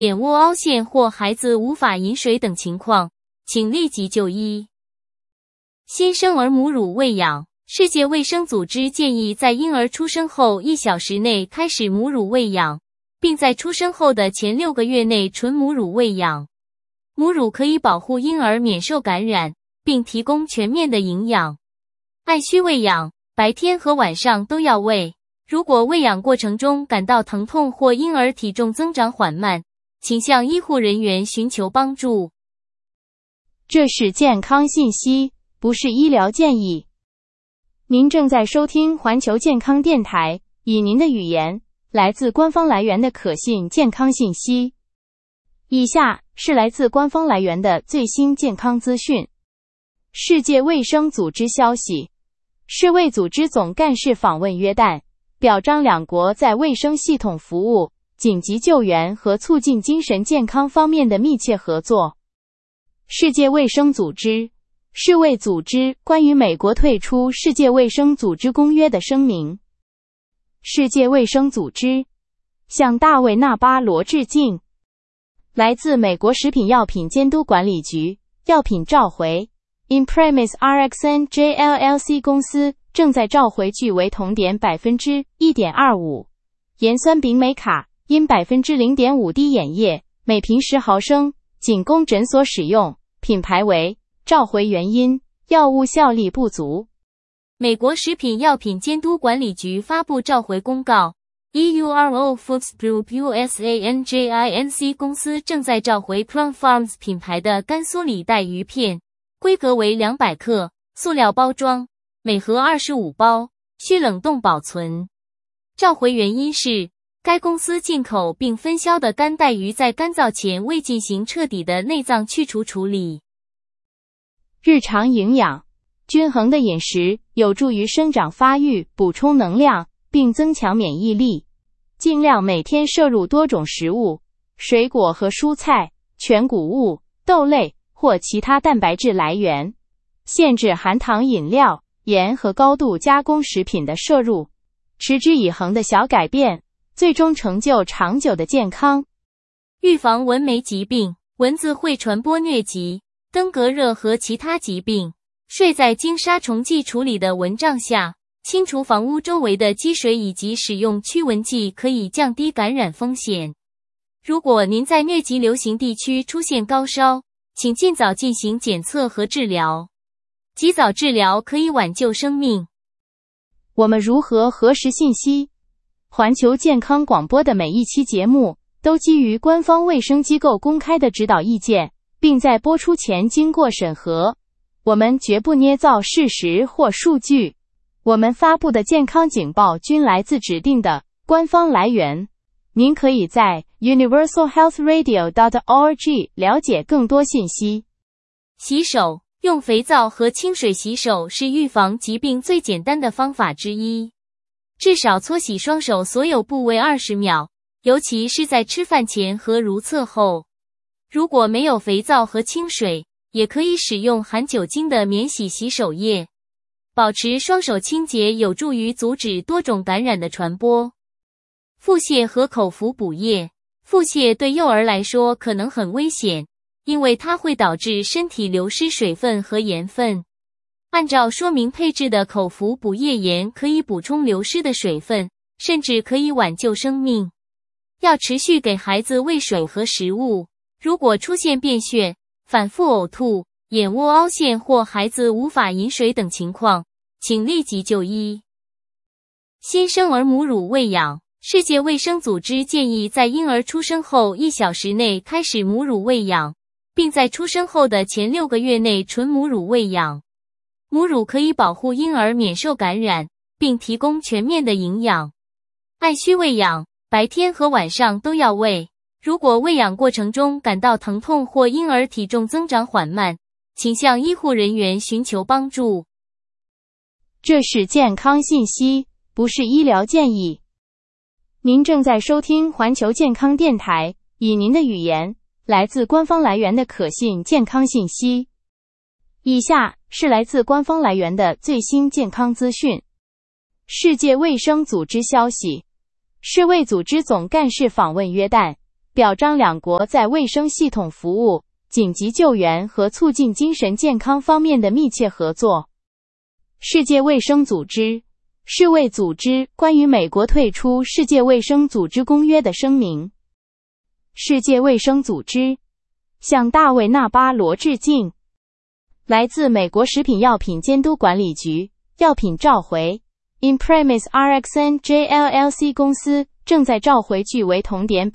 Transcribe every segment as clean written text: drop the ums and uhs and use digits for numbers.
眼窝凹陷或孩子无法饮水等情况，请立即就医。新生儿母乳喂养，世界卫生组织建议在婴儿出生后1小时内开始母乳喂养，并在出生后的前6个月内纯母乳喂养。母乳可以保护婴儿免受感染，并提供全面的营养。按需喂养，白天和晚上都要喂。如果喂养过程中感到疼痛或婴儿体重增长缓慢，请向医护人员寻求帮助。 这是健康信息，不是医疗建议。您正在收听环球健康电台，以您的语言，来自官方来源的可信健康信息。以下是来自官方来源的最新健康资讯。世界卫生组织消息，世卫组织总干事访问约旦，表彰两国在卫生系统服务、紧急救援和促进精神健康方面的密切合作。世界卫生组织、世卫组织关于美国退出世界卫生组织公约的声明。世界卫生组织向大卫·纳巴罗致敬。来自美国食品药品监督管理局，药品召回 Imprimis RxNJ LLC 公司正在召回据为酮碘 1.25%、盐酸丙美卡因 0.5 滴眼液，每瓶10毫升，仅供诊所使用，品牌为召回原因：药物效力不足。 美国食品药品监督管理局发布召回公告。EURO Foods Group USANJINC 公司正在召回 Plum Farms 品牌的干酥里带鱼片，规格为200克，塑料包装，每盒25包，需冷冻保存。召回原因是，该公司进口并分销的干带鱼在干燥前未进行彻底的内脏去除处理。 日常营养，均衡的饮食有助于生长发育，补充能量，并增强免疫力。尽量每天摄入多种食物，水果和蔬菜、全谷物、豆类或其他蛋白质来源。限制含糖饮料、盐和高度加工食品的摄入。持之以恒的小改变，最终成就长久的健康。 预防蚊媒疾病，蚊子会传播疟疾、登革热和其他疾病。睡在经杀虫剂处理的蚊帐下，清除房屋周围的积水以及使用驱蚊剂可以降低感染风险。如果您在疟疾流行地区出现高烧，请尽早进行检测和治疗。及早治疗可以挽救生命。 我们如何核实信息？环球健康广播的每一期节目都基于官方卫生机构公开的指导意见，并在播出前经过审核。我们绝不捏造事实或数据。我们发布的健康警报均来自指定的官方来源。您可以在 universalhealthradio.org 了解更多信息。 洗手，用肥皂和清水洗手是预防疾病最简单的方法之一。至少搓洗双手所有部位20秒，尤其是在吃饭前和如厕后。如果没有肥皂和清水，也可以使用含酒精的免洗洗手液。保持双手清洁有助于阻止多种感染的传播。腹泻和口服补液。腹泻对幼儿来说可能很危险，因为它会导致身体流失水分和盐分。按照说明配置的口服补液盐可以补充流失的水分，甚至可以挽救生命。要持续给孩子喂水和食物。如果出现便血、反复呕吐、眼窝凹陷或孩子无法饮水等情况，请立即就医。新生儿母乳喂养，世界卫生组织建议在婴儿出生后1小时内开始母乳喂养，并在出生后的前6个月内纯母乳喂养。母乳可以保护婴儿免受感染，并提供全面的营养。按需喂养，白天和晚上都要喂。如果喂养过程中感到疼痛或婴儿体重增长缓慢，请向医护人员寻求帮助。 这是健康信息，不是医疗建议。您正在收听环球健康电台，以您的语言，来自官方来源的可信健康信息。以下是来自官方来源的最新健康资讯。世界卫生组织消息，世卫组织总干事访问约旦， 表彰两国在卫生系统服务、紧急救援和促进精神健康方面的密切合作。世界卫生组织世卫组织关于美国退出世界卫生组织公约的声明。世界卫生组织向大卫·纳巴罗致敬。来自美国食品药品监督管理局，药品召回 Imprimis RxNJ LLC 公司正在召回聚维酮碘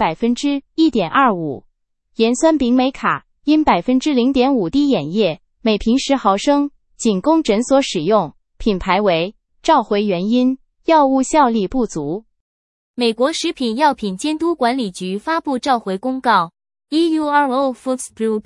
1.25%、盐酸丙美卡因 0.5 滴眼液，每瓶10毫升，仅供诊所使用，品牌为召回原因：药物效力不足。 美国食品药品监督管理局发布召回公告 ，EURO Foods Group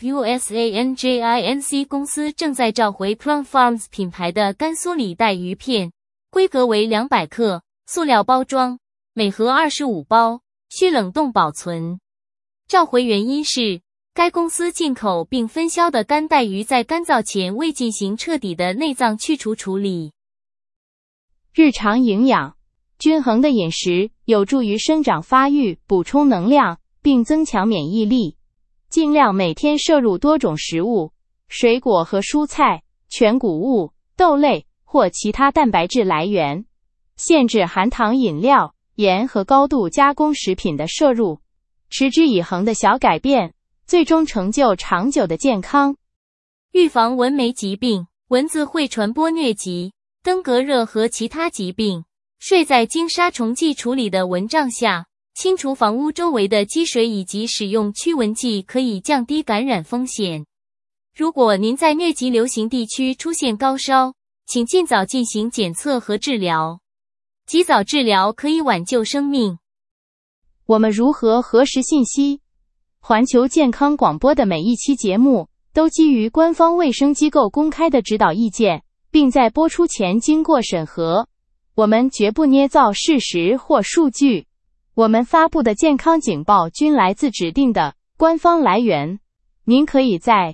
USANJINC 公司正在召回 Crown Farms 品牌的甘肃里带鱼片，规格为200克，塑料包装，每盒25包，需冷冻保存。召回原因是，该公司进口并分销的干带鱼在干燥前未进行彻底的内脏去除处理。 日常营养，均衡的饮食有助于生长发育，补充能量，并增强免疫力。尽量每天摄入多种食物，水果和蔬菜、全谷物、豆类或其他蛋白质来源。限制含糖饮料、盐和高度加工食品的摄入。持之以恒的小改变，最终成就长久的健康。 预防蚊媒疾病，蚊子会传播疟疾、登革热和其他疾病。睡在经杀虫剂处理的蚊帐下，清除房屋周围的积水以及使用驱蚊剂可以降低感染风险。如果您在疟疾流行地区出现高烧，请尽早进行检测和治疗。及早治疗可以挽救生命。 我们如何核实信息？环球健康广播的每一期节目都基于官方卫生机构公开的指导意见，并在播出前经过审核。我们绝不捏造事实或数据。我们发布的健康警报均来自指定的官方来源。您可以在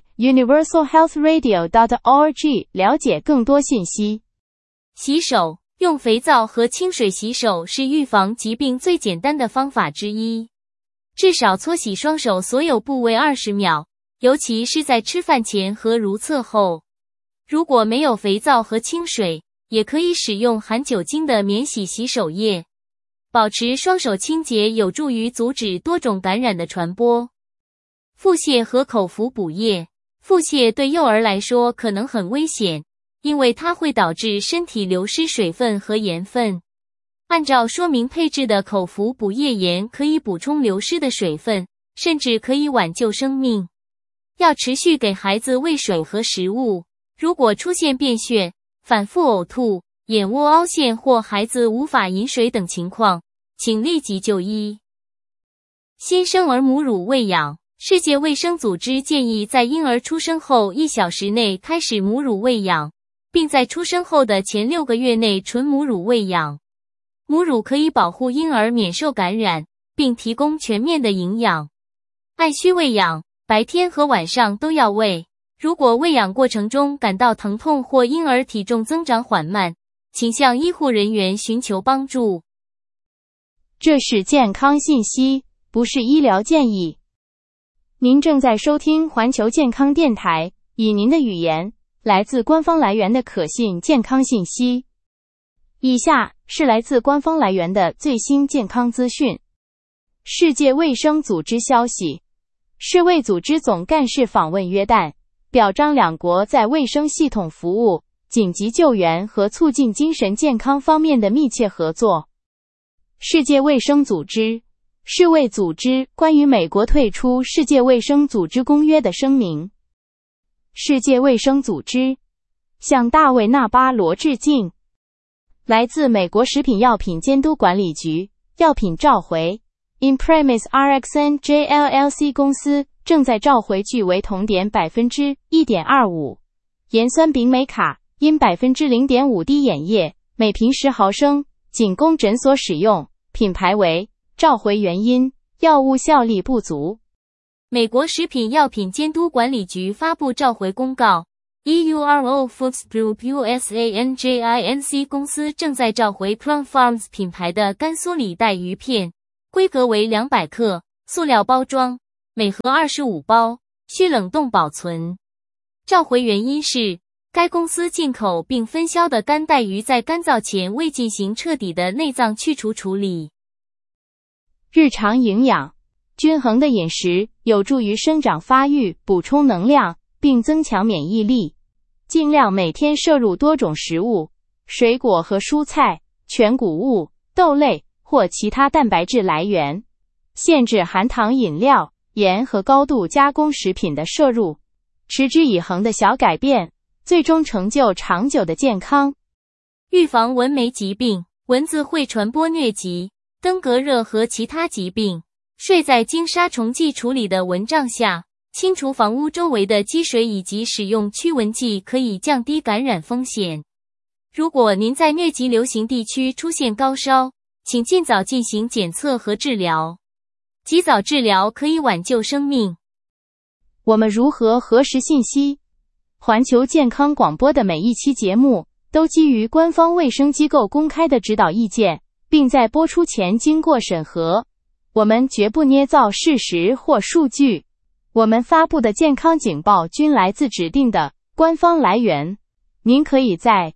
universalhealthradio.org 了解更多信息。 洗手，用肥皂和清水洗手是预防疾病最简单的方法之一。至少搓洗双手所有部位20秒，尤其是在吃饭前和如厕后。如果没有肥皂和清水，也可以使用含酒精的免洗洗手液。保持双手清洁有助于阻止多种感染的传播。腹泻和口服补液。腹泻对幼儿来说可能很危险，因为它会导致身体流失水分和盐分。按照说明配置的口服补液盐可以补充流失的水分，甚至可以挽救生命。要持续给孩子喂水和食物。如果出现便血、反复呕吐、眼窝凹陷或孩子无法饮水等情况，请立即就医。新生儿母乳喂养。世界卫生组织建议在婴儿出生后1小时内开始母乳喂养，并在出生后的前6个月内纯母乳喂养。母乳可以保护婴儿免受感染，并提供全面的营养。按需喂养，白天和晚上都要喂。如果喂养过程中感到疼痛或婴儿体重增长缓慢，请向医护人员寻求帮助。 这是健康信息，不是医疗建议。您正在收听环球健康电台，以您的语言，来自官方来源的可信健康信息。以下是来自官方来源的最新健康资讯。世界卫生组织消息，世卫组织总干事访问约旦，表彰两国在卫生系统服务、紧急救援和促进精神健康方面的密切合作。世界卫生组织世卫组织关于美国退出世界卫生组织公约的声明。世界卫生组织向大卫·纳巴罗致敬。来自美国食品药品监督管理局，药品召回 Imprimis RxNJ LLC 公司正在召回聚维酮碘 1.25%、盐酸丙美卡因 0.5 滴眼液，每瓶10毫升，仅供诊所使用，品牌为召回原因：药物效力不足。 美国食品药品监督管理局发布召回公告 ，EURO Foods Group USANJINC 公司正在召回 Crown Farms 品牌的甘肃里带鱼片，规格为200克， 塑料包装，每盒25包，需冷冻保存。召回原因是，该公司进口并分销的干带鱼在干燥前未进行彻底的内脏去除处理。 日常营养，均衡的饮食有助于生长发育，补充能量，并增强免疫力。尽量每天摄入多种食物，水果和蔬菜、全谷物、豆类或其他蛋白质来源。限制含糖饮料、盐和高度加工食品的摄入。持之以恒的小改变，最终成就长久的健康。 预防蚊媒疾病，蚊子会传播疟疾、登革热和其他疾病。睡在经杀虫剂处理的蚊帐下，清除房屋周围的积水以及使用驱蚊剂可以降低感染风险。如果您在疟疾流行地区出现高烧，请尽早进行检测和治疗。及早治疗可以挽救生命。 我们如何核实信息？环球健康广播的每一期节目都基于官方卫生机构公开的指导意见，并在播出前经过审核。我们绝不捏造事实或数据。我们发布的健康警报均来自指定的官方来源。您可以在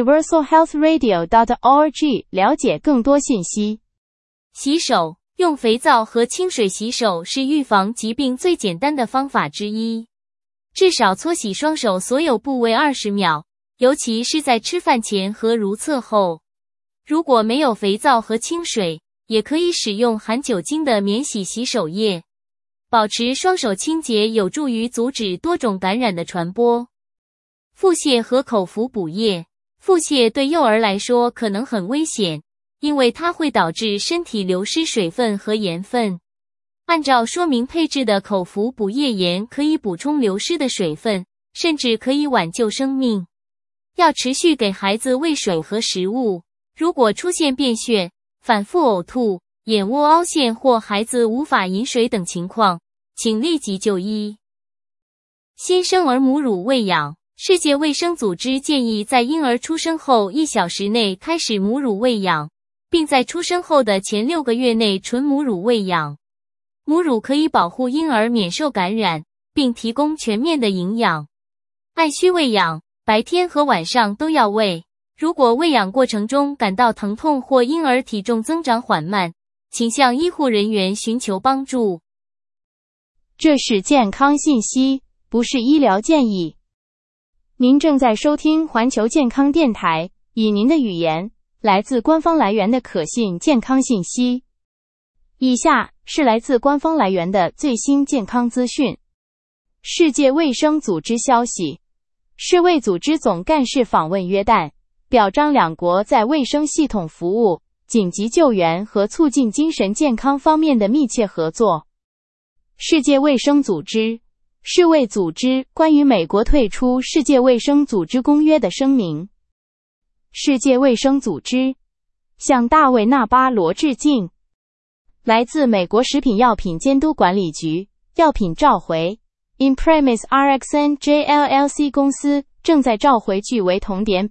universalhealthradio.org 了解更多信息。 洗手，用肥皂和清水洗手是预防疾病最简单的方法之一。至少搓洗双手所有部位20秒，尤其是在吃饭前和如厕后。如果没有肥皂和清水，也可以使用含酒精的免洗洗手液。保持双手清洁有助于阻止多种感染的传播。腹泻和口服补液。腹泻对幼儿来说可能很危险，因为它会导致身体流失水分和盐分。按照说明配置的口服补液盐可以补充流失的水分，甚至可以挽救生命。要持续给孩子喂水和食物。如果出现便血、反复呕吐、眼窝凹陷或孩子无法饮水等情况，请立即就医。新生儿母乳喂养。世界卫生组织建议在婴儿出生后1小时内开始母乳喂养，并在出生后的前6个月内纯母乳喂养。母乳可以保护婴儿免受感染，并提供全面的营养。按需喂养，白天和晚上都要喂。如果喂养过程中感到疼痛或婴儿体重增长缓慢，请向医护人员寻求帮助。 这是健康信息，不是医疗建议。您正在收听环球健康电台，以您的语言，来自官方来源的可信健康信息。以下是来自官方来源的最新健康资讯。世界卫生组织消息，世卫组织总干事访问约旦，表彰两国在卫生系统服务、紧急救援和促进精神健康方面的密切合作。世界卫生组织世卫组织关于美国退出世界卫生组织公约的声明。世界卫生组织向大卫·纳巴罗致敬。来自美国食品药品监督管理局，药品召回。Imprimis RxNJ LLC 公司正在召回据为酮碘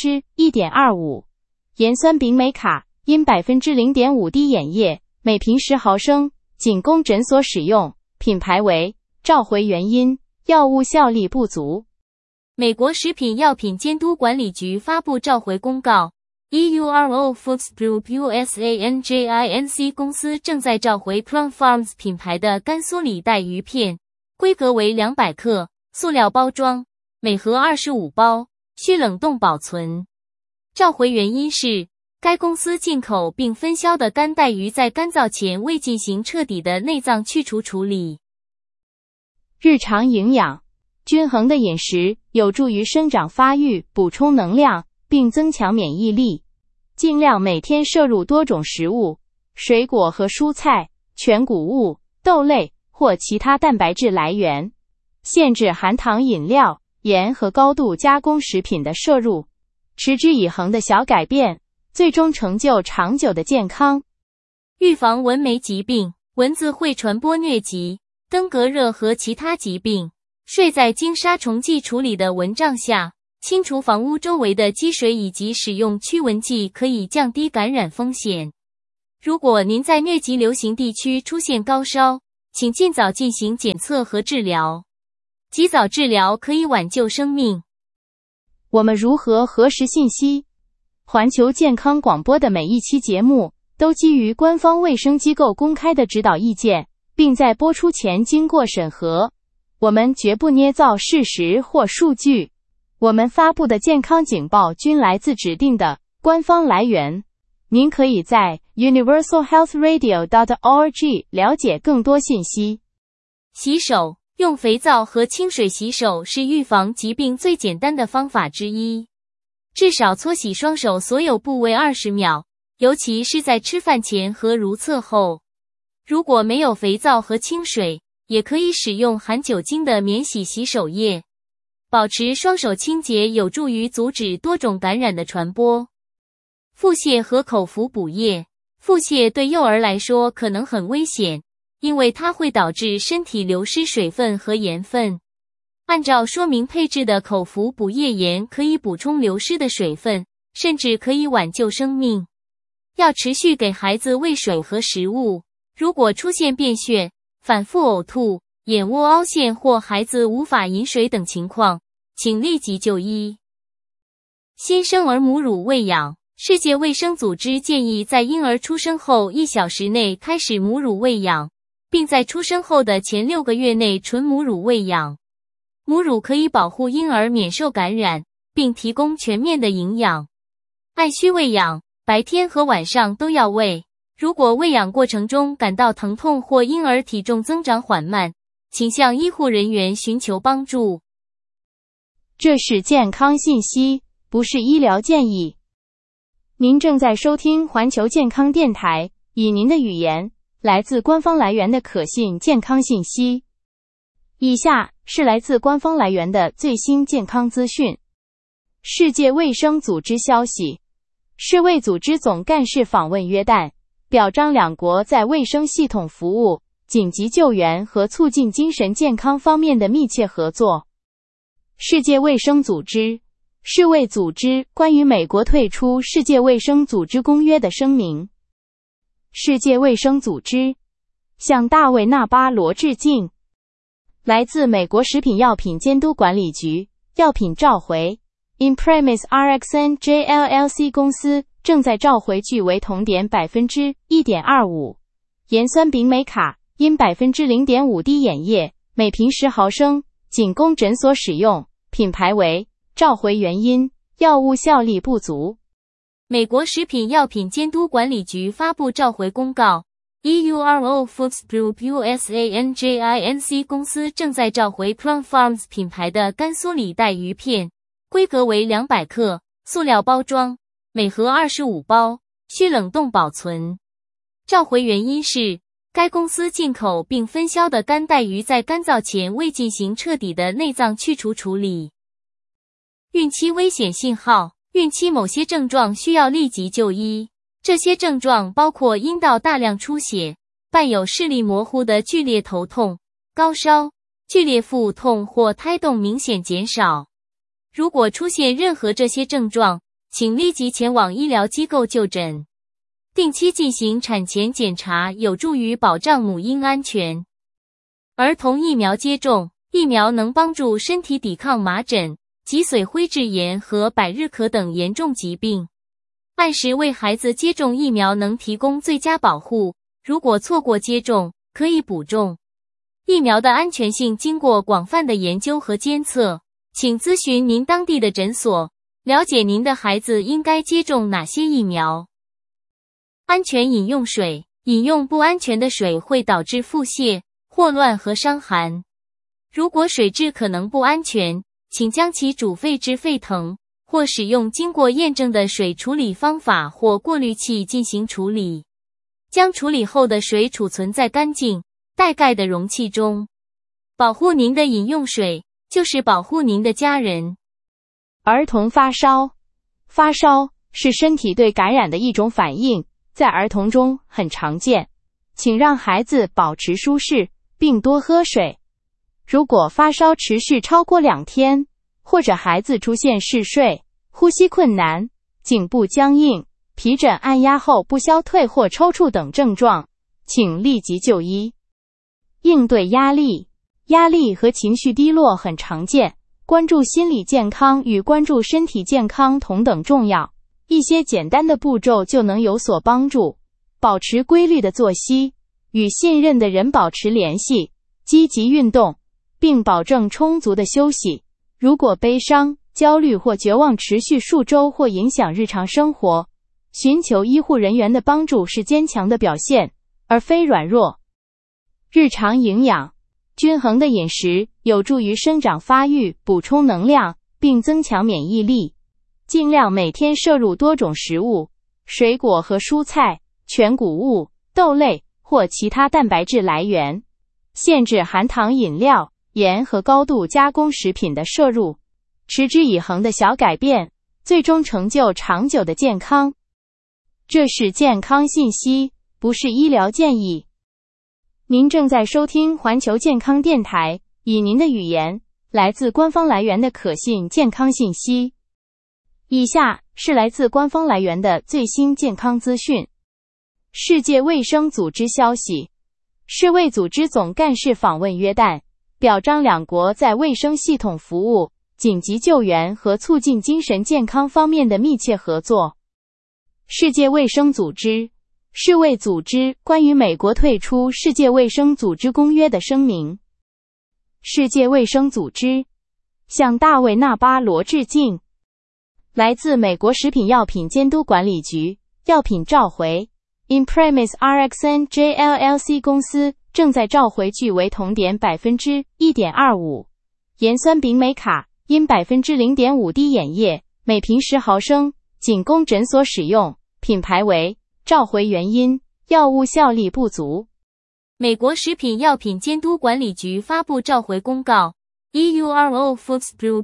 1.25%、盐酸丙美卡因 0.5 滴眼液，每瓶10毫升，仅供诊所使用，品牌为。召回原因：药物效力不足。 美国食品药品监督管理局发布召回公告。EURO Foods Group USANJINC 公司正在召回 Plum Farms 品牌的干酥里带鱼片，规格为200克，塑料包装，每盒25包，需冷冻保存。召回原因是，该公司进口并分销的干带鱼在干燥前未进行彻底的内脏去除处理。 日常营养，均衡的饮食有助于生长发育，补充能量，并增强免疫力。尽量每天摄入多种食物，水果和蔬菜、全谷物、豆类或其他蛋白质来源。限制含糖饮料、盐和高度加工食品的摄入。持之以恒的小改变，最终成就长久的健康。 预防蚊媒疾病。蚊子会传播疟疾、登革热和其他疾病。睡在经杀虫剂处理的蚊帐下，清除房屋周围的积水以及使用驱蚊剂可以降低感染风险。 如果您在疟疾流行地区出现高烧，请尽早进行检测和治疗。及早治疗可以挽救生命。 我们如何核实信息？环球健康广播的每一期节目都基于官方卫生机构公开的指导意见，并在播出前经过审核。我们绝不捏造事实或数据。我们发布的健康警报均来自指定的官方来源。您可以在 universalhealthradio.org 了解更多信息。 洗手，用肥皂和清水洗手是预防疾病最简单的方法之一。至少搓洗双手所有部位20秒，尤其是在吃饭前和如厕后。如果没有肥皂和清水，也可以使用含酒精的免洗洗手液。保持双手清洁有助于阻止多种感染的传播。腹泻和口服补液。腹泻对幼儿来说可能很危险，因为它会导致身体流失水分和盐分。按照说明配置的口服补液盐可以补充流失的水分，甚至可以挽救生命。要持续给孩子喂水和食物。如果出现便血、反复呕吐、眼窝凹陷或孩子无法饮水等情况，请立即就医。新生儿母乳喂养。世界卫生组织建议在婴儿出生后1小时内开始母乳喂养，并在出生后的前6个月内纯母乳喂养。母乳可以保护婴儿免受感染，并提供全面的营养。按需喂养，白天和晚上都要喂。如果喂养过程中感到疼痛或婴儿体重增长缓慢，请向医护人员寻求帮助。 这是健康信息，不是医疗建议。您正在收听环球健康电台，以您的语言，来自官方来源的可信健康信息。以下是来自官方来源的最新健康资讯。世界卫生组织消息，世卫组织总干事访问约旦，表彰两国在卫生系统服务、紧急救援和促进精神健康方面的密切合作。世界卫生组织世卫组织关于美国退出世界卫生组织公约的声明。世界卫生组织向大卫·纳巴罗致敬。来自美国食品药品监督管理局，药品召回 Imprimis RxNJ LLC 公司正在召回据为同碘 1.25% 盐酸丙美卡因 0.5 滴眼液，每瓶10毫升，仅供诊所使用，品牌为召回原因：药物效力不足。 美国食品药品监督管理局发布召回公告 ，EURO Foods Group USANJINC 公司正在召回 Crown Farms 品牌的干酥里带鱼片，规格为200克，塑料包装，每盒25包，需冷冻保存。召回原因是，该公司进口并分销的干带鱼在干燥前未进行彻底的内脏去除处理。孕期危险信号。孕期某些症状需要立即就医，这些症状包括阴道大量出血，伴有视力模糊的剧烈头痛、高烧、剧烈腹痛或胎动明显减少。如果出现任何这些症状，请立即前往医疗机构就诊。定期进行产前检查有助于保障母婴安全。儿童疫苗接种，疫苗能帮助身体抵抗麻疹、脊髓灰质炎和百日咳等严重疾病。按时为孩子接种疫苗能提供最佳保护，如果错过接种，可以补种。疫苗的安全性经过广泛的研究和监测，请咨询您当地的诊所，了解您的孩子应该接种哪些疫苗。安全饮用水，饮用不安全的水会导致腹泻、霍乱和伤寒。如果水质可能不安全，请将其煮沸至沸腾，或使用经过验证的水处理方法或过滤器进行处理。将处理后的水储存在干净、带盖的容器中。保护您的饮用水，就是保护您的家人。 儿童发烧。发烧是身体对感染的一种反应，在儿童中很常见。请让孩子保持舒适，并多喝水。如果发烧持续超过2天，或者孩子出现嗜睡、呼吸困难、颈部僵硬、 皮疹、按压后不消退或抽搐等症状，请立即就医。应对压力。压力和情绪低落很常见，关注心理健康与关注身体健康同等重要。一些简单的步骤就能有所帮助。保持规律的作息，与信任的人保持联系，积极运动，并保证充足的休息。如果悲伤、焦虑或绝望持续数周或影响日常生活，寻求医护人员的帮助是坚强的表现，而非软弱。日常营养。均衡的饮食有助于生长发育，补充能量，并增强免疫力。尽量每天摄入多种食物，水果和蔬菜、全谷物、豆类或其他蛋白质来源。限制含糖饮料、盐和高度加工食品的摄入。持之以恒的小改变，最终成就长久的健康。这是健康信息，不是医疗建议。您正在收听环球健康电台，以您的语言，来自官方来源的可信健康信息。以下是来自官方来源的最新健康资讯。世界卫生组织消息，世卫组织总干事访问约旦，表彰两国在卫生系统服务、紧急救援和促进精神健康方面的密切合作。世界卫生组织世卫组织关于美国退出世界卫生组织公约的声明。世界卫生组织向大卫·纳巴罗致敬。来自美国食品药品监督管理局，药品召回 Imprimis RxNJ LLC 公司正在召回据为酮碘 1.25%、盐酸丙美卡因 0.5 滴眼液，每瓶10毫升，仅供诊所使用，品牌为召回原因：药物效力不足。 美国食品药品监督管理局发布召回公告 ，EURO Foods Group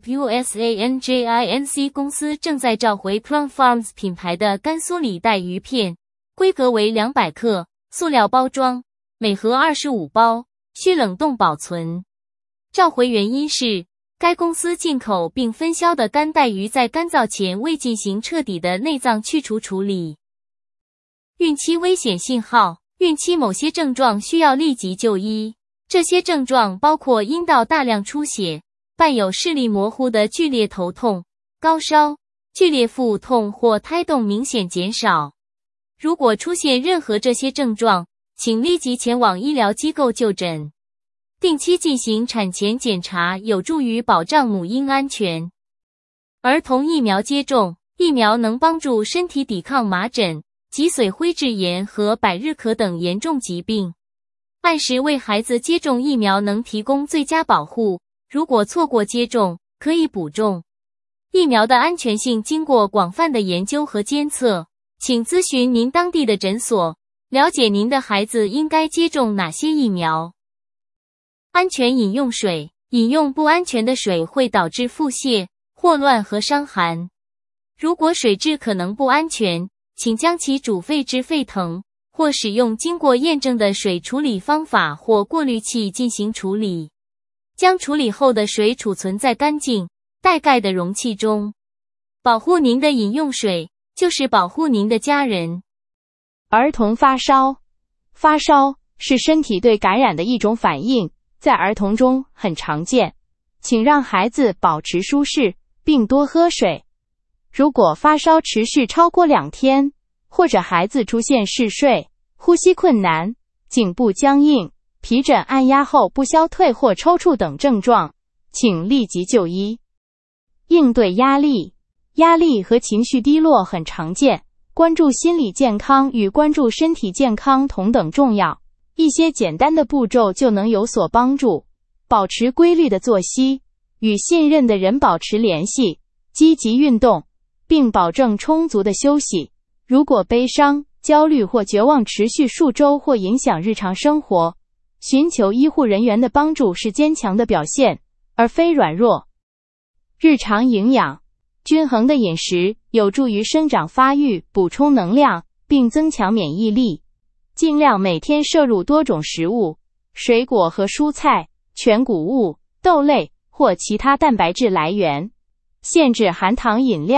USANJINC 公司正在召回 Plum Farms 品牌的干酥里带鱼片，规格为200克，塑料包装，每盒25包，需冷冻保存。召回原因是，该公司进口并分销的干带鱼在干燥前未进行彻底的内脏去除处理。孕期危险信号。孕期某些症状需要立即就医，这些症状包括阴道大量出血，伴有视力模糊的剧烈头痛、高烧、剧烈腹痛或胎动明显减少。如果出现任何这些症状，请立即前往医疗机构就诊。定期进行产前检查有助于保障母婴安全。儿童疫苗接种，疫苗能帮助身体抵抗麻疹、脊髓灰质炎和百日咳等严重疾病。按时为孩子接种疫苗能提供最佳保护，如果错过接种，可以补种。疫苗的安全性经过广泛的研究和监测，请咨询您当地的诊所，了解您的孩子应该接种哪些疫苗。安全饮用水，饮用不安全的水会导致腹泻、霍乱和伤寒。如果水质可能不安全，请将其煮沸至沸腾，或使用经过验证的水处理方法或过滤器进行处理。将处理后的水储存在干净、带盖的容器中。保护您的饮用水，就是保护您的家人。 儿童发烧。发烧是身体对感染的一种反应，在儿童中很常见。请让孩子保持舒适，并多喝水。如果发烧持续超过2天，或者孩子出现嗜睡、呼吸困难、颈部僵硬、皮疹按压后不消退或抽搐等症状，请立即就医。应对压力。压力和情绪低落很常见，关注心理健康与关注身体健康同等重要。一些简单的步骤就能有所帮助。保持规律的作息，与信任的人保持联系，积极运动，并保证充足的休息。如果悲伤、焦虑或绝望持续数周或影响日常生活，寻求医护人员的帮助是坚强的表现，而非软弱。日常营养。均衡的饮食有助于生长发育，补充能量，并增强免疫力。尽量每天摄入多种食物，水果和蔬菜、全谷物、豆类或其他蛋白质来源。限制含糖饮料、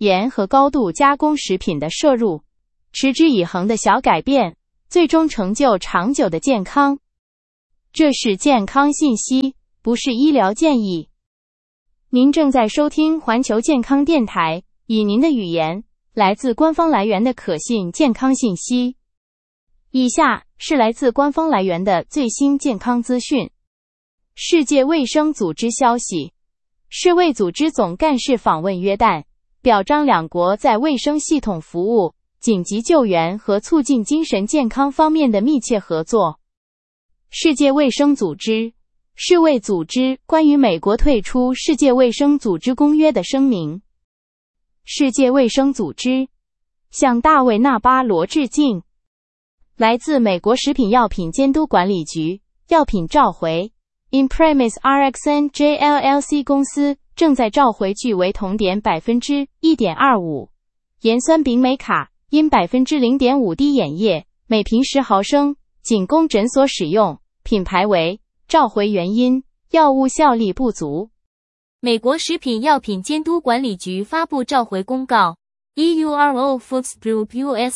盐和高度加工食品的摄入，持之以恒的小改变，最终成就长久的健康。这是健康信息，不是医疗建议。您正在收听环球健康电台，以您的语言来自官方来源的可信健康信息。以下是来自官方来源的最新健康资讯。世界卫生组织消息，世卫组织总干事访问约旦，表彰两国在卫生系统服务、紧急救援和促进精神健康方面的密切合作。世界卫生组织、世卫组织关于美国退出世界卫生组织公约的声明。世界卫生组织向大卫·纳巴罗致敬。来自美国食品药品监督管理局，药品召回 Imprimis RxNJ LLC 公司正在召回聚维酮碘 1.25%、盐酸丙美卡因 0.5 滴眼液，每瓶10毫升，仅供诊所使用，品牌为，召回原因，药物效力不足。 美国食品药品监督管理局发布召回公告， EURO Foods Group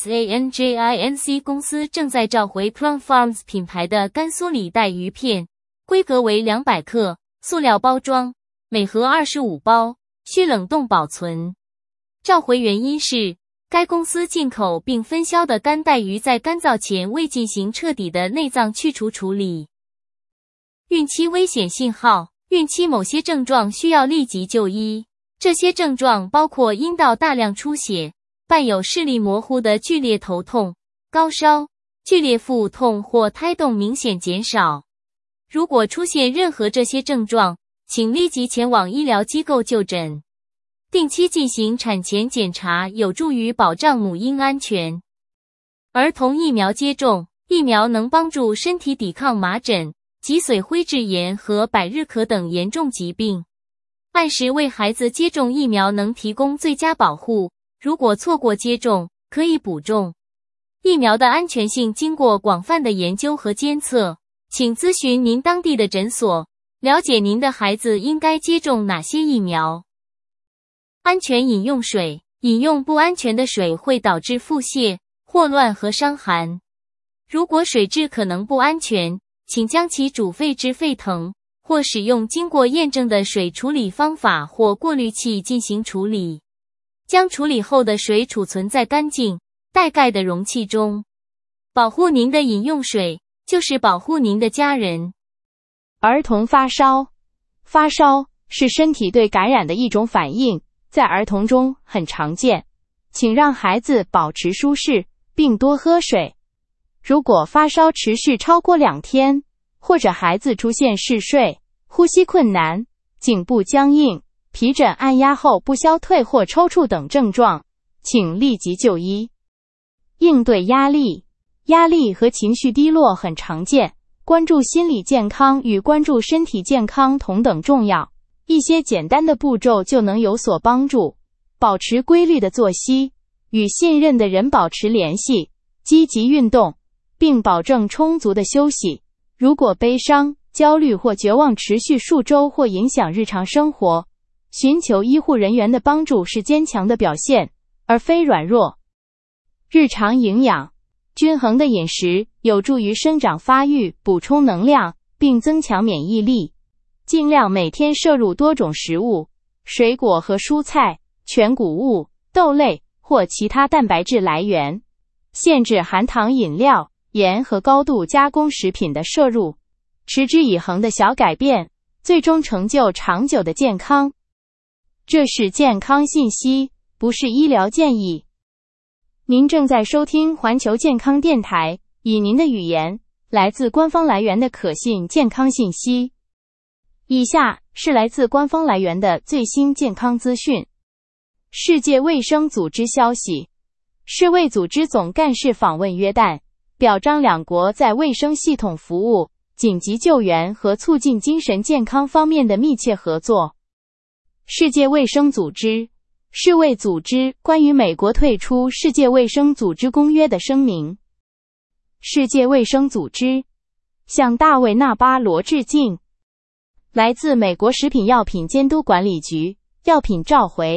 USANJINC 公司正在召回 Plum Farms 品牌的干酥里带鱼片，规格为200克，塑料包装，每盒25包，需冷冻保存。召回原因是，该公司进口并分销的干带鱼在干燥前未进行彻底的内脏去除处理。孕期危险信号，孕期某些症状需要立即就医。这些症状包括阴道大量出血，伴有视力模糊的剧烈头痛、高烧、剧烈腹痛或胎动明显减少。如果出现任何这些症状，请立即前往医疗机构就诊。定期进行产前检查有助于保障母婴安全。儿童疫苗接种，疫苗能帮助身体抵抗麻疹、脊髓灰质炎和百日咳等严重疾病。按时为孩子接种疫苗能提供最佳保护，如果错过接种，可以补种。疫苗的安全性经过广泛的研究和监测，请咨询您当地的诊所，了解您的孩子应该接种哪些疫苗。安全饮用水，饮用不安全的水会导致腹泻、霍乱和伤寒。如果水质可能不安全，请将其煮沸至沸腾，或使用经过验证的水处理方法或过滤器进行处理。将处理后的水储存在干净、带盖的容器中。保护您的饮用水，就是保护您的家人。 儿童发烧，发烧是身体对感染的一种反应，在儿童中很常见。请让孩子保持舒适，并多喝水。如果发烧持续超过2天，或者孩子出现嗜睡、呼吸困难、颈部僵硬、皮疹按压后不消退或抽搐等症状，请立即就医。应对压力，压力和情绪低落很常见，关注心理健康与关注身体健康同等重要。一些简单的步骤就能有所帮助。保持规律的作息，与信任的人保持联系，积极运动，并保证充足的休息。如果悲伤、焦虑或绝望持续数周或影响日常生活，寻求医护人员的帮助是坚强的表现，而非软弱。日常营养，均衡的饮食有助于生长发育，补充能量，并增强免疫力。尽量每天摄入多种食物，水果和蔬菜、全谷物、豆类或其他蛋白质来源。限制含糖饮料、盐和高度加工食品的摄入，持之以恒的小改变，最终成就长久的健康。这是健康信息，不是医疗建议。您正在收听环球健康电台，以您的语言来自官方来源的可信健康信息。以下是来自官方来源的最新健康资讯。世界卫生组织消息，世卫组织总干事访问约旦，表彰两国在卫生系统服务、紧急救援和促进精神健康方面的密切合作。世界卫生组织、世卫组织关于美国退出世界卫生组织公约的声明。世界卫生组织向大卫·纳巴罗致敬。来自美国食品药品监督管理局，药品召回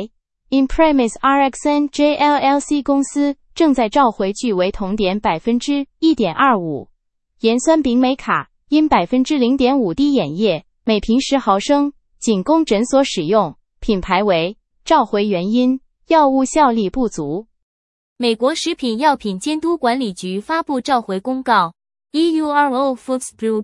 Imprimis RxNJ LLC 公司正在召回据为铜碘 1.25%、盐酸丙美卡因 0.5 滴眼液，每瓶10毫升，仅供诊所使用，品牌为，召回原因，药物效力不足。 美国食品药品监督管理局发布召回公告， EURO Foods Group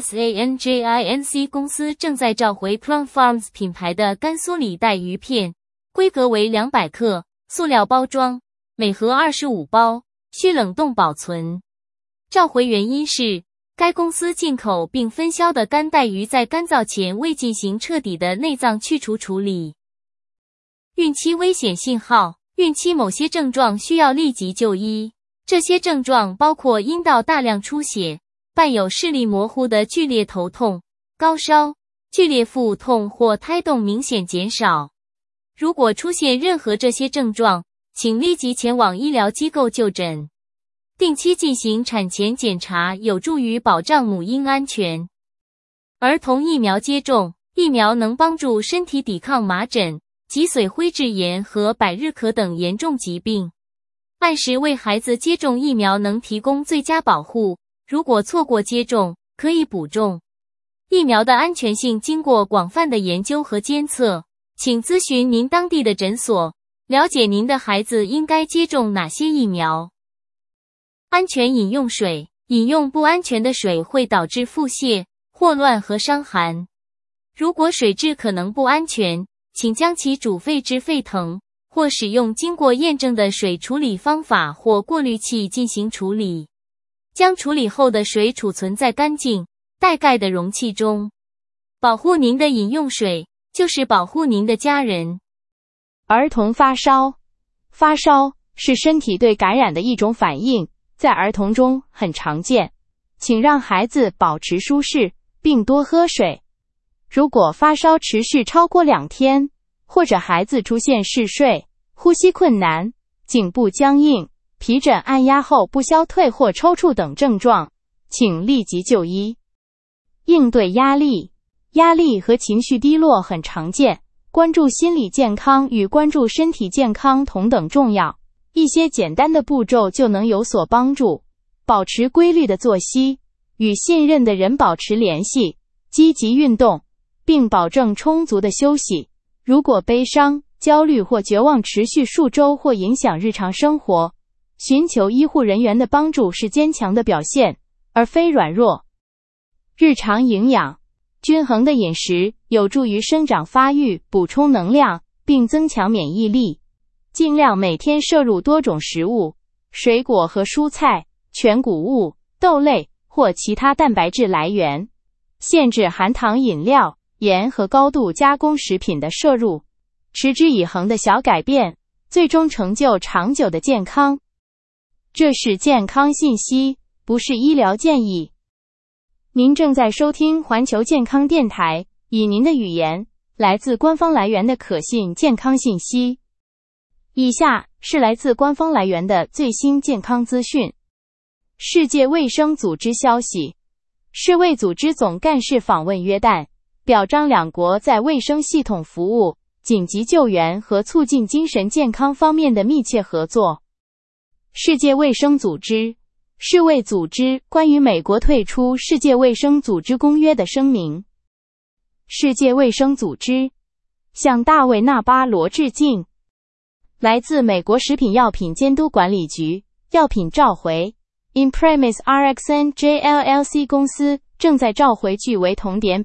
USANJINC 公司正在召回 Plum Farms 品牌的干酥里带鱼片，规格为200克，塑料包装，每盒25包，需冷冻保存。召回原因是，该公司进口并分销的干带鱼在干燥前未进行彻底的内脏去除处理。孕期危险信号，孕期某些症状需要立即就医，这些症状包括阴道大量出血，伴有视力模糊的剧烈头痛、高烧、剧烈腹痛或胎动明显减少。如果出现任何这些症状，请立即前往医疗机构就诊。定期进行产前检查有助于保障母婴安全。儿童疫苗接种，疫苗能帮助身体抵抗麻疹、脊髓灰质炎和百日咳等严重疾病。按时为孩子接种疫苗能提供最佳保护，如果错过接种，可以补种。疫苗的安全性经过广泛的研究和监测，请咨询您当地的诊所，了解您的孩子应该接种哪些疫苗。安全饮用水，饮用不安全的水会导致腹泻、霍乱和伤寒。如果水质可能不安全，请将其煮沸至沸腾，或使用经过验证的水处理方法或过滤器进行处理。将处理后的水储存在干净、带盖的容器中。保护您的饮用水，就是保护您的家人。 儿童发烧，发烧是身体对感染的一种反应，在儿童中很常见，请让孩子保持舒适，并多喝水。如果发烧持续超过2天，或者孩子出现嗜睡、呼吸困难、颈部僵硬、皮疹按压后不消退或抽搐等症状，请立即就医。应对压力，压力和情绪低落很常见，关注心理健康与关注身体健康同等重要。一些简单的步骤就能有所帮助。保持规律的作息，与信任的人保持联系，积极运动，并保证充足的休息。如果悲伤、焦虑或绝望持续数周或影响日常生活，寻求医护人员的帮助是坚强的表现，而非软弱。日常营养，均衡的饮食有助于生长发育，补充能量，并增强免疫力。尽量每天摄入多种食物，水果和蔬菜、全谷物、豆类或其他蛋白质来源。限制含糖饮料、盐和高度加工食品的摄入。持之以恒的小改变，最终成就长久的健康。这是健康信息，不是医疗建议。您正在收听环球健康电台，以您的语言，来自官方来源的可信健康信息。以下是来自官方来源的最新健康资讯。世界卫生组织消息，世卫组织总干事访问约旦，表彰两国在卫生系统服务、紧急救援和促进精神健康方面的密切合作。世界卫生组织，世卫组织关于美国退出世界卫生组织公约的声明。世界卫生组织向大卫·纳巴罗致敬。来自美国食品药品监督管理局，药品召回。Imprimis RxNJ LLC 公司正在召回据为铜碘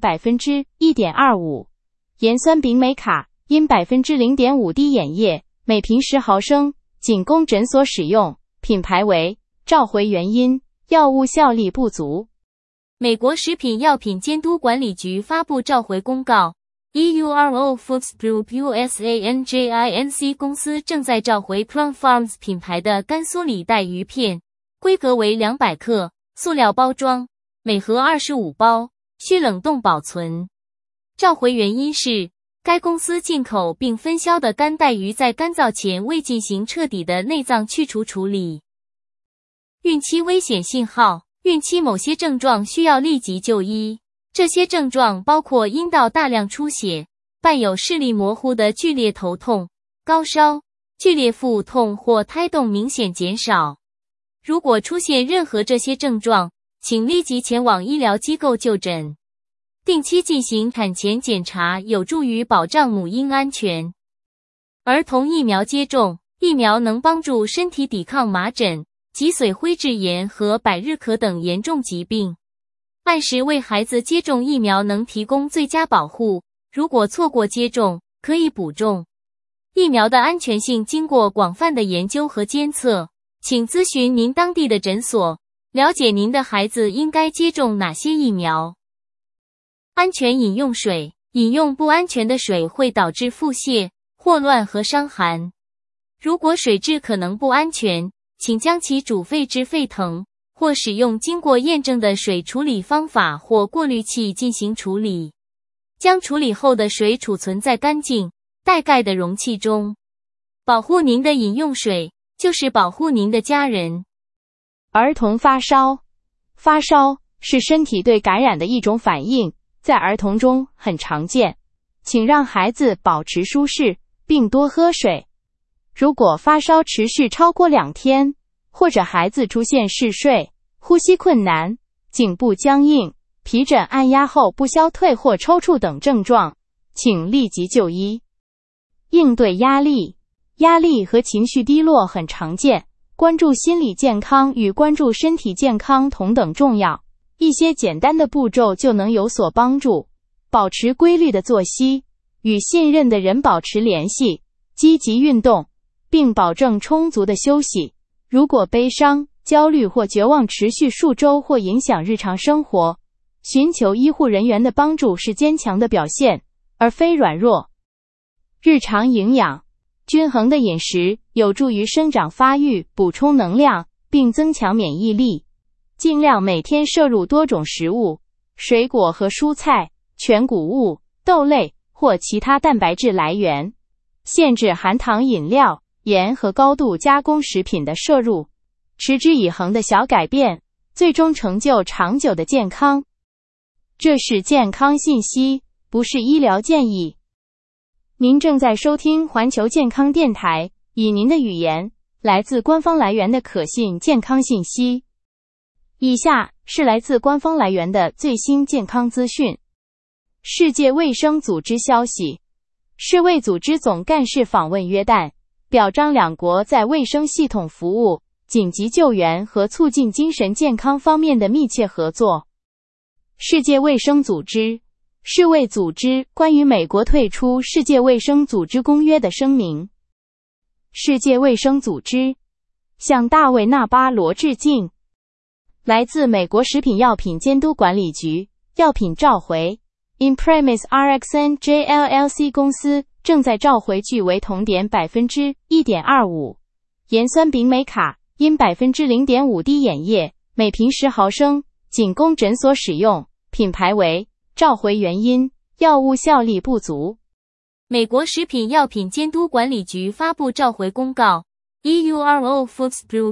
1.25%、盐酸丙美卡因 0.5 滴眼液，每瓶10毫升，仅供诊所使用，品牌为，召回原因，药物效力不足。 美国食品药品监督管理局发布召回公告， EURO Foods Group USANJINC 公司正在召回 Plum Farms 品牌的干酥里带鱼片，规格为200克，塑料包装，每盒25包，需冷冻保存。召回原因是，该公司进口并分销的干带鱼在干燥前未进行彻底的内脏去除处理。孕期危险信号，孕期某些症状需要立即就医，这些症状包括阴道大量出血，伴有视力模糊的剧烈头痛、 高烧、剧烈腹痛或胎动明显减少。如果出现任何这些症状，请立即前往医疗机构就诊。定期进行产前检查有助于保障母婴安全。儿童疫苗接种，疫苗能帮助身体抵抗麻疹、脊髓灰质炎和百日咳等严重疾病。按时为孩子接种疫苗能提供最佳保护，如果错过接种，可以补种。疫苗的安全性经过广泛的研究和监测，请咨询您当地的诊所，了解您的孩子应该接种哪些疫苗。安全饮用水，饮用不安全的水会导致腹泻、霍乱和伤寒。如果水质可能不安全，请将其煮沸至沸腾，或使用经过验证的水处理方法或过滤器进行处理。将处理后的水储存在干净、带盖的容器中。保护您的饮用水，就是保护您的家人。 儿童发烧，发烧是身体对感染的一种反应，在儿童中很常见。请让孩子保持舒适，并多喝水。如果发烧持续超过2天，或者孩子出现嗜睡、呼吸困难、颈部僵硬、皮疹按压后不消退或抽搐等症状，请立即就医。应对压力，压力和情绪低落很常见，关注心理健康与关注身体健康同等重要。一些简单的步骤就能有所帮助。保持规律的作息，与信任的人保持联系，积极运动，并保证充足的休息。如果悲伤、焦虑或绝望持续数周或影响日常生活，寻求医护人员的帮助是坚强的表现，而非软弱。日常营养，均衡的饮食有助于生长发育，补充能量，并增强免疫力。尽量每天摄入多种食物，水果和蔬菜、全谷物、豆类或其他蛋白质来源。限制含糖饮料、盐和高度加工食品的摄入。持之以恒的小改变，最终成就长久的健康。这是健康信息，不是医疗建议。您正在收听环球健康电台，以您的语言，来自官方来源的可信健康信息。以下是来自官方来源的最新健康资讯。世界卫生组织消息，世卫组织总干事访问约旦，表彰两国在卫生系统服务、紧急救援和促进精神健康方面的密切合作。世界卫生组织，世卫组织关于美国退出世界卫生组织公约的声明。世界卫生组织向大卫·纳巴罗致敬。来自美国食品药品监督管理局，药品召回 Imprimis RxNJ LLC 公司正在召回据为酮碘 1.25% 盐酸丙美卡因 0.5 滴眼液，每瓶10毫升，仅供诊所使用，品牌为。召回原因：药物效力不足。 美国食品药品监督管理局发布召回公告。EURO Foods Group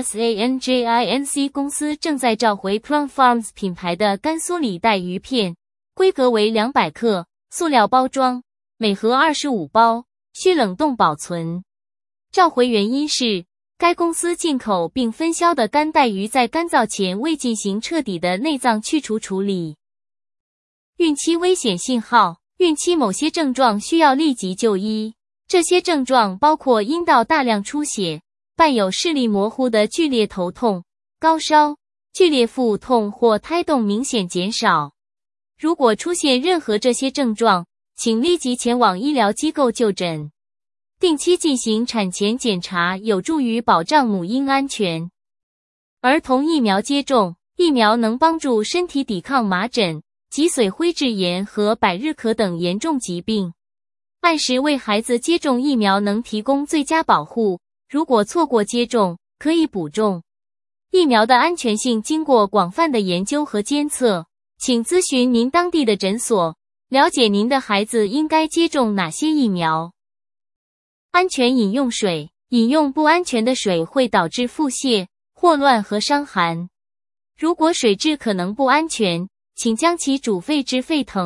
USANJINC 公司正在召回 Crown Farms 品牌的干酥里带鱼片，规格为200克，塑料包装，每盒25包，需冷冻保存。召回原因是，该公司进口并分销的干带鱼在干燥前未进行彻底的内脏去除处理。孕期危险信号，孕期某些症状需要立即就医。这些症状包括阴道大量出血，伴有视力模糊的剧烈头痛、高烧、剧烈腹痛或胎动明显减少。如果出现任何这些症状，请立即前往医疗机构就诊。定期进行产前检查有助于保障母婴安全。儿童疫苗接种，疫苗能帮助身体抵抗麻疹、脊髓灰质炎和百日咳等严重疾病。按时为孩子接种疫苗能提供最佳保护，如果错过接种，可以补种。疫苗的安全性经过广泛的研究和监测，请咨询您当地的诊所，了解您的孩子应该接种哪些疫苗。安全饮用水，饮用不安全的水会导致腹泻、霍乱和伤寒。如果水质可能不安全，请将其煮沸至沸腾，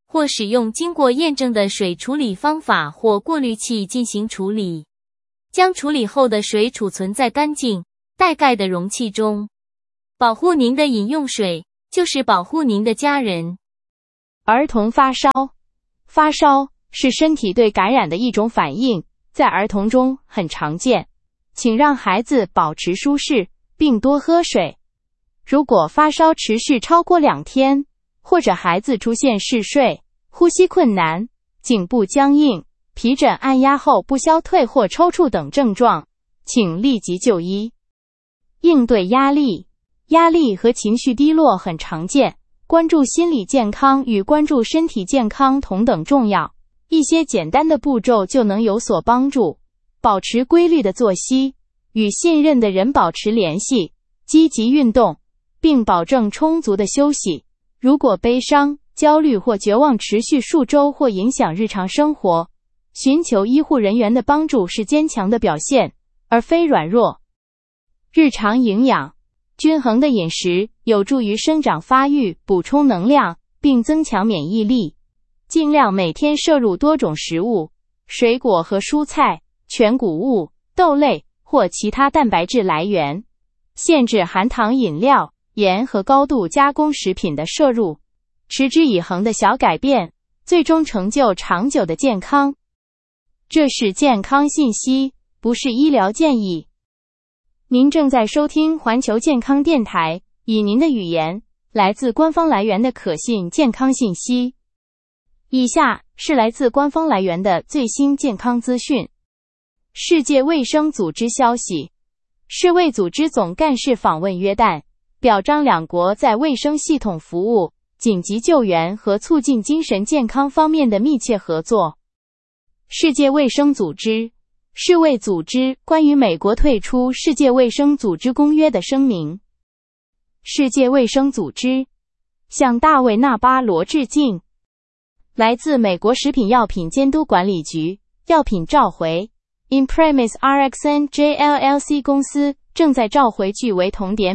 或使用经过验证的水处理方法或过滤器进行处理。将处理后的水储存在干净、带盖的容器中。保护您的饮用水，就是保护您的家人。 儿童发烧。发烧是身体对感染的一种反应，在儿童中很常见。请让孩子保持舒适，并多喝水。如果发烧持续超过2天，或者孩子出现嗜睡、呼吸困难、颈部僵硬、皮疹按压后不消退或抽搐等症状，请立即就医。应对压力。压力和情绪低落很常见，关注心理健康与关注身体健康同等重要。一些简单的步骤就能有所帮助。保持规律的作息，与信任的人保持联系，积极运动，并保证充足的休息。如果悲伤、焦虑或绝望持续数周或影响日常生活，寻求医护人员的帮助是坚强的表现，而非软弱。日常营养。均衡的饮食有助于生长发育，补充能量，并增强免疫力。尽量每天摄入多种食物，水果和蔬菜、全谷物、豆类或其他蛋白质来源。限制含糖饮料、盐和高度加工食品的摄入。持之以恒的小改变，最终成就长久的健康。这是健康信息，不是医疗建议。您正在收听环球健康电台，以您的语言，来自官方来源的可信健康信息。以下是来自官方来源的最新健康资讯。世界卫生组织消息，世卫组织总干事访问约旦，表彰两国在卫生系统服务、紧急救援和促进精神健康方面的密切合作。世界卫生组织世卫组织关于美国退出世界卫生组织公约的声明。世界卫生组织向大卫·纳巴罗致敬。来自美国食品药品监督管理局，药品召回 Imprimis RxNJ LLC 公司正在召回聚维酮碘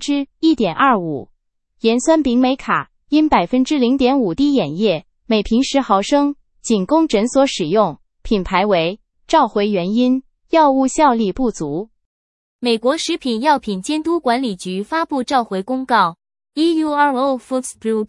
1.25%、盐酸丙美卡因 0.5 滴眼液，每瓶10毫升，仅供诊所使用，品牌为。召回原因：药物效力不足。 美国食品药品监督管理局发布召回公告 ，EURO Foods Group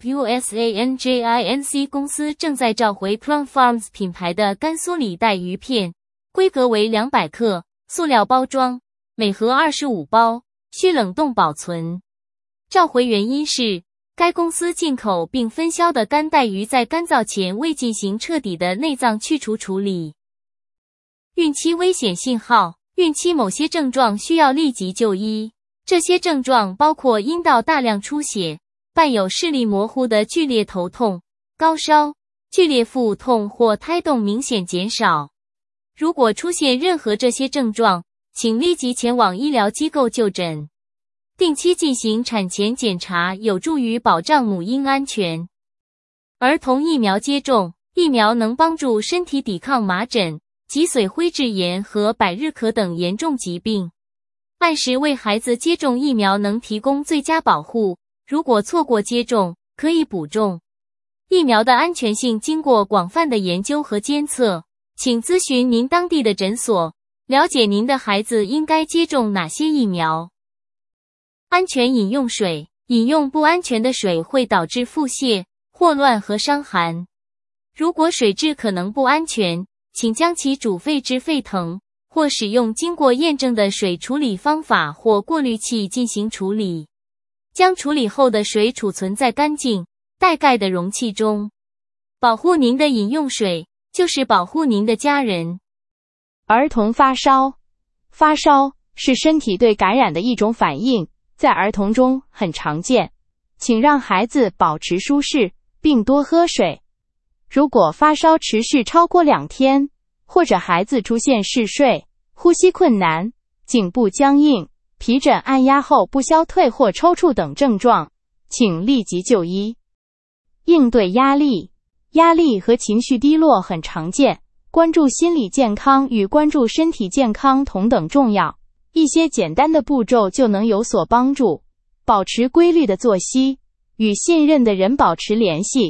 USANJINC 公司正在召回 Plum Farms 品牌的甘肃里带鱼片，规格为200克，塑料包装，每盒25包，需冷冻保存。召回原因是，该公司进口并分销的干带鱼在干燥前未进行彻底的内脏去除处理。孕期危险信号。孕期某些症状需要立即就医，这些症状包括阴道大量出血，伴有视力模糊的剧烈头痛、高烧、剧烈腹痛或胎动明显减少。如果出现任何这些症状，请立即前往医疗机构就诊。定期进行产前检查有助于保障母婴安全。儿童疫苗接种，疫苗能帮助身体抵抗麻疹、脊髓灰质炎和百日咳等严重疾病。按时为孩子接种疫苗能提供最佳保护，如果错过接种，可以补种。疫苗的安全性经过广泛的研究和监测，请咨询您当地的诊所，了解您的孩子应该接种哪些疫苗。安全饮用水，饮用不安全的水会导致腹泻、霍乱和伤寒。如果水质可能不安全，请将其煮沸至沸腾，或使用经过验证的水处理方法或过滤器进行处理。将处理后的水储存在干净、带盖的容器中。保护您的饮用水，就是保护您的家人。 儿童发烧。发烧是身体对感染的一种反应，在儿童中很常见。请让孩子保持舒适，并多喝水。如果发烧持续超过2天，或者孩子出现嗜睡、呼吸困难、颈部僵硬、皮疹按压后不消退或抽搐等症状，请立即就医。应对压力。压力和情绪低落很常见，关注心理健康与关注身体健康同等重要。一些简单的步骤就能有所帮助。保持规律的作息，与信任的人保持联系，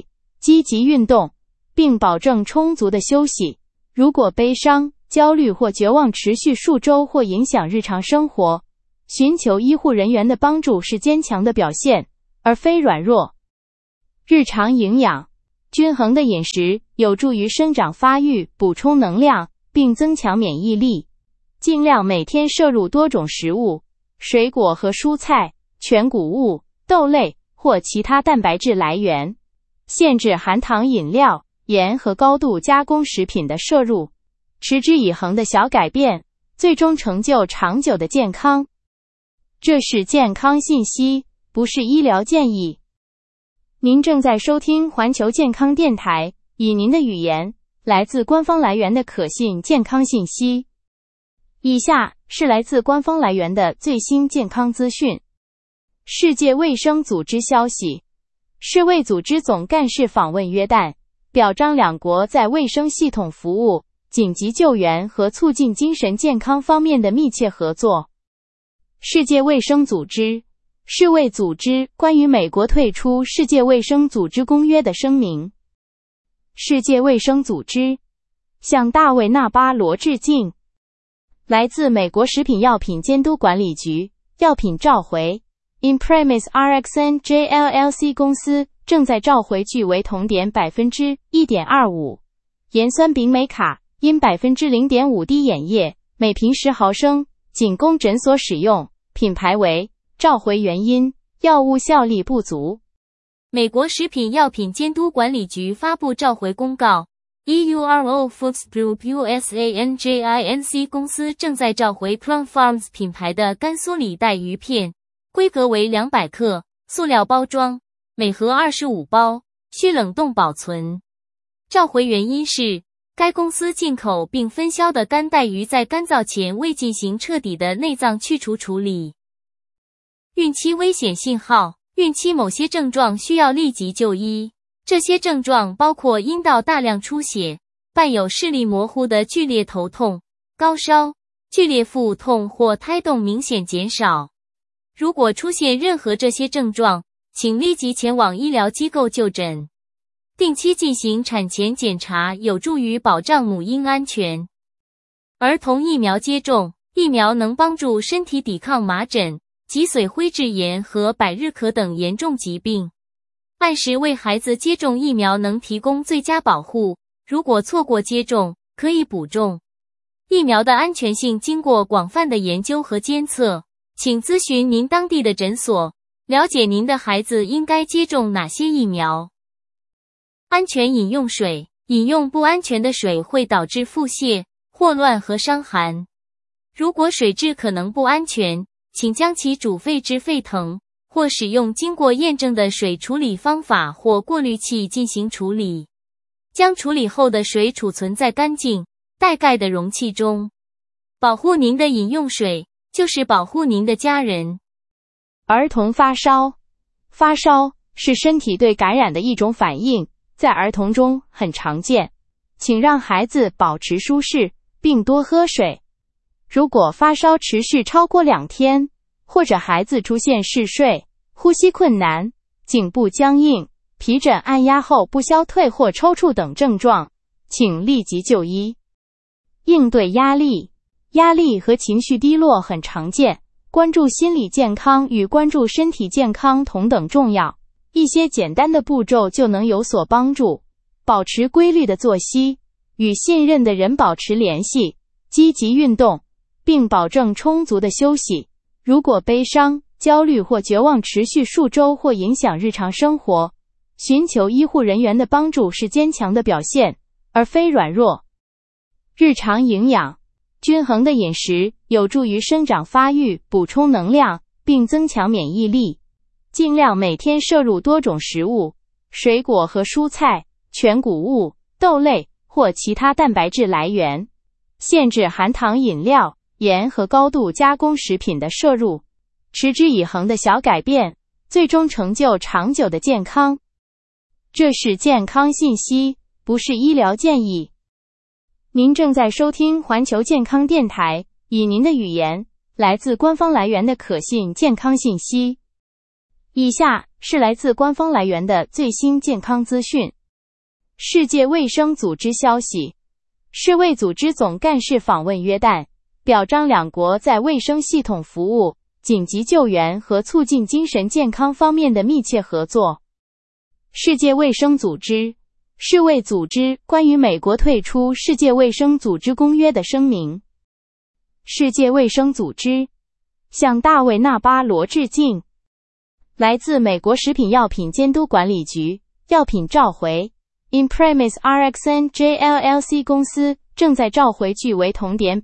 积极运动，并保证充足的休息。如果悲伤、焦虑或绝望持续数周或影响日常生活，寻求医护人员的帮助是坚强的表现，而非软弱。日常营养，均衡的饮食有助于生长发育，补充能量，并增强免疫力。尽量每天摄入多种食物，水果和蔬菜、全谷物、豆类或其他蛋白质来源。限制含糖饮料、盐和高度加工食品的摄入。持之以恒的小改变，最终成就长久的健康。这是健康信息，不是医疗建议。您正在收听环球健康电台，以您的语言来自官方来源的可信健康信息。以下是来自官方来源的最新健康资讯。世界卫生组织消息，世卫组织总干事访问约旦，表彰两国在卫生系统服务、紧急救援和促进精神健康方面的密切合作。世界卫生组织，世卫组织关于美国退出世界卫生组织公约的声明。世界卫生组织向大卫·纳巴罗致敬。来自美国食品药品监督管理局，药品召回 Imprimis RxNJ LLC 公司正在召回聚维酮碘 1.25%、盐酸丙美卡因 0.5 滴眼液，每瓶10毫升，仅供诊所使用，品牌为。召回原因：药物效力不足。 美国食品药品监督管理局发布召回公告。EURO Foods Group USANJINC 公司正在召回 Plum Farms 品牌的甘肃里带鱼片，规格为200克，塑料包装，每盒25包，需冷冻保存。召回原因是，该公司进口并分销的干带鱼在干燥前未进行彻底的内脏去除处理。孕期危险信号，孕期某些症状需要立即就医。这些症状包括阴道大量出血，伴有视力模糊的剧烈头痛、高烧、剧烈腹痛或胎动明显减少。如果出现任何这些症状，请立即前往医疗机构就诊。定期进行产前检查有助于保障母婴安全。儿童疫苗接种，疫苗能帮助身体抵抗麻疹、脊髓灰质炎和百日咳等严重疾病。按时为孩子接种疫苗能提供最佳保护，如果错过接种，可以补种。疫苗的安全性经过广泛的研究和监测，请咨询您当地的诊所，了解您的孩子应该接种哪些疫苗。安全饮用水，饮用不安全的水会导致腹泻、霍乱和伤寒。如果水质可能不安全，请将其煮沸至沸腾，或使用经过验证的水处理方法或过滤器进行处理。将处理后的水储存在干净、带盖的容器中。保护您的饮用水，就是保护您的家人。 儿童发烧，发烧是身体对感染的一种反应，在儿童中很常见。请让孩子保持舒适，并多喝水。如果发烧持续超过2天，或者孩子出现嗜睡、呼吸困难、颈部僵硬、皮疹按压后不消退或抽搐等症状，请立即就医。应对压力，压力和情绪低落很常见，关注心理健康与关注身体健康同等重要。一些简单的步骤就能有所帮助。保持规律的作息，与信任的人保持联系，积极运动，并保证充足的休息。如果悲伤、焦虑或绝望持续数周或影响日常生活，寻求医护人员的帮助是坚强的表现，而非软弱。日常营养，均衡的饮食有助于生长发育，补充能量，并增强免疫力。尽量每天摄入多种食物，水果和蔬菜、全谷物、豆类或其他蛋白质来源。限制含糖饮料、盐和高度加工食品的摄入。持之以恒的小改变，最终成就长久的健康。这是健康信息，不是医疗建议。您正在收听环球健康电台，以您的语言来自官方来源的可信健康信息。以下是来自官方来源的最新健康资讯。 世界卫生组织消息，世卫组织总干事访问约旦，表彰两国在卫生系统服务、紧急救援和促进精神健康方面的密切合作。世界卫生组织，世卫组织关于美国退出世界卫生组织公约的声明。世界卫生组织向大卫·纳巴罗致敬。来自美国食品药品监督管理局，药品召回 Imprimis RxNJ LLC 公司正在召回聚维酮碘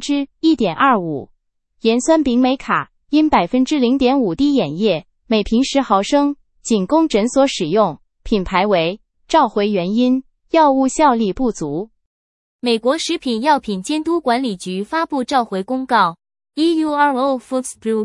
1.25%、盐酸丙美卡因 0.5 滴眼液，每瓶10毫升，仅供诊所使用，品牌为，召回原因，药物效力不足。 美国食品药品监督管理局发布召回公告， EURO Foods Group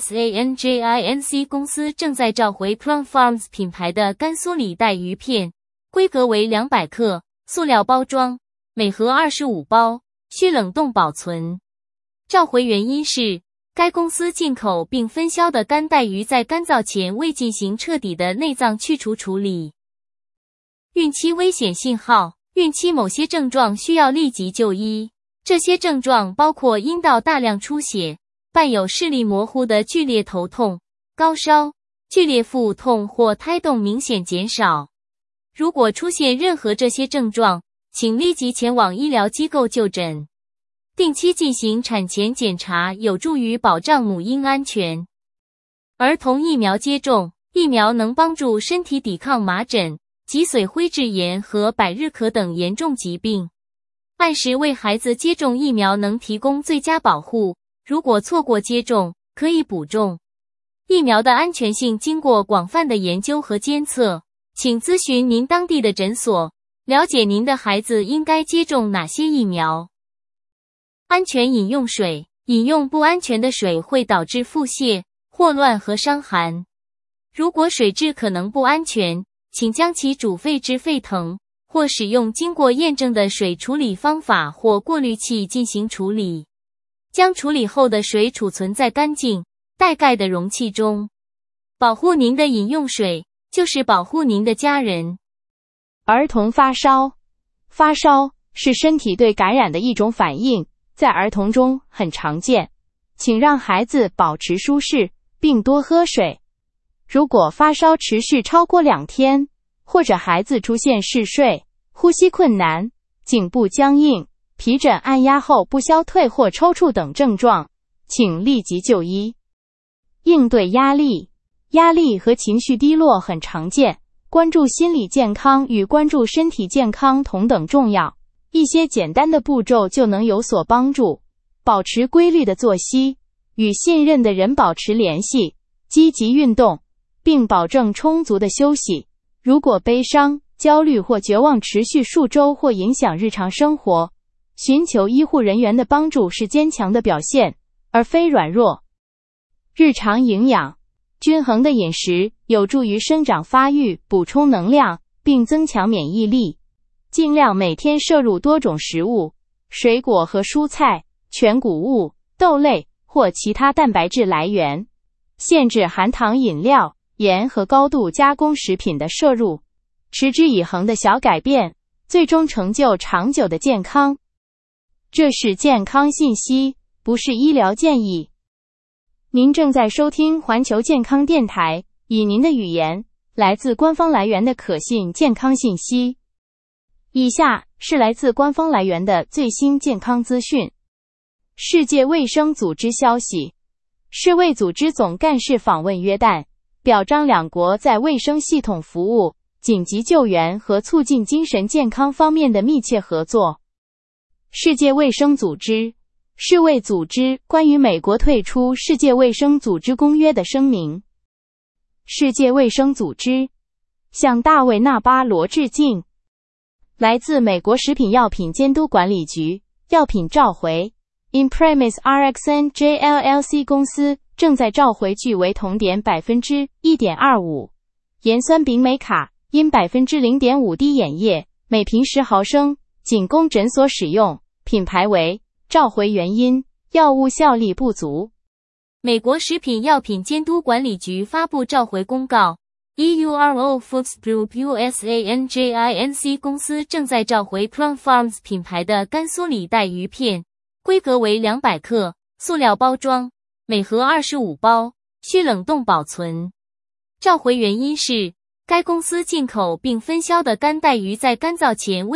USANJINC 公司正在召回 Plum Farms 品牌的甘肃里带鱼片，规格为200克，塑料包装，每盒25包，需冷冻保存。召回原因是，该公司进口并分销的干带鱼在干燥前未进行彻底的内脏去除处理。孕期危险信号，孕期某些症状需要立即就医。这些症状包括阴道大量出血，伴有视力模糊的剧烈头痛、高烧、剧烈腹痛或胎动明显减少。如果出现任何这些症状，请立即前往医疗机构就诊。定期进行产前检查有助于保障母婴安全。儿童疫苗接种，疫苗能帮助身体抵抗麻疹、脊髓灰质炎和百日咳等严重疾病。按时为孩子接种疫苗能提供最佳保护，如果错过接种，可以补种。疫苗的安全性经过广泛的研究和监测，请咨询您当地的诊所，了解您的孩子应该接种哪些疫苗。安全饮用水，饮用不安全的水会导致腹泻、霍乱和伤寒。如果水质可能不安全，请将其煮沸至沸腾，或使用经过验证的水处理方法或过滤器进行处理。将处理后的水储存在干净、带盖的容器中。保护您的饮用水，就是保护您的家人。 儿童发烧，发烧是身体对感染的一种反应，在儿童中很常见。请让孩子保持舒适，并多喝水。如果发烧持续超过2天，或者孩子出现嗜睡、呼吸困难、颈部僵硬、皮疹按压后不消退或抽搐等症状，请立即就医。应对压力，压力和情绪低落很常见，关注心理健康与关注身体健康同等重要。一些简单的步骤就能有所帮助。保持规律的作息，与信任的人保持联系，积极运动，并保证充足的休息。如果悲伤、焦虑或绝望持续数周或影响日常生活，寻求医护人员的帮助是坚强的表现，而非软弱。日常营养，均衡的饮食有助于生长发育，补充能量，并增强免疫力。尽量每天摄入多种食物，水果和蔬菜、全谷物、豆类或其他蛋白质来源。限制含糖饮料、盐和高度加工食品的摄入。持之以恒的小改变，最终成就长久的健康。这是健康信息，不是医疗建议。您正在收听环球健康电台，以您的语言，来自官方来源的可信健康信息。以下是来自官方来源的最新健康资讯。世界卫生组织消息，世卫组织总干事访问约旦，表彰两国在卫生系统服务、紧急救援和促进精神健康方面的密切合作。世界卫生组织，世卫组织关于美国退出世界卫生组织公约的声明。世界卫生组织向大卫·纳巴罗致敬。来自美国食品药品监督管理局，药品召回 Imprimis RxNJ LLC 公司正在召回聚维酮碘 1.25%、盐酸丙美卡因 0.5 滴眼液，每瓶10毫升，仅供诊所使用，品牌为，召回原因，药物效力不足。 美国食品药品监督管理局发布召回公告， EURO Foods Group USANJINC 公司正在召回 Plum Farms 品牌的甘肃里带鱼片，规格为200克，塑料包装，每盒25包，需冷冻保存。召回原因是，该公司进口并分销的干带鱼在干燥前未